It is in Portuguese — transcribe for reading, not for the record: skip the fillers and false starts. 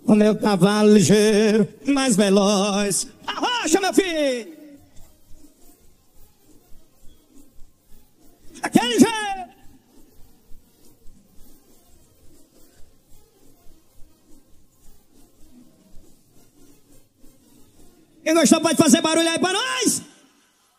o meu cavalo ligeiro, mais veloz. Arrocha, meu filho! Aquele jeito! Quem gostou pode fazer barulho aí pra nós!